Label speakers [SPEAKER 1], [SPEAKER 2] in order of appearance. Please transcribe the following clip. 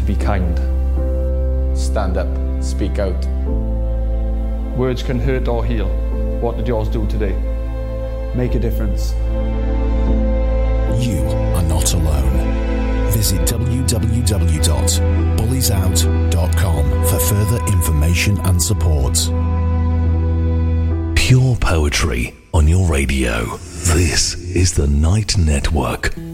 [SPEAKER 1] be kind.
[SPEAKER 2] Stand up, speak out.
[SPEAKER 1] Words can hurt or heal. What did yours do today?
[SPEAKER 3] Make a difference.
[SPEAKER 4] You are not alone. Visit www.bulliesout.com for further information and support.
[SPEAKER 5] Pure poetry on your radio. This is the Night Network.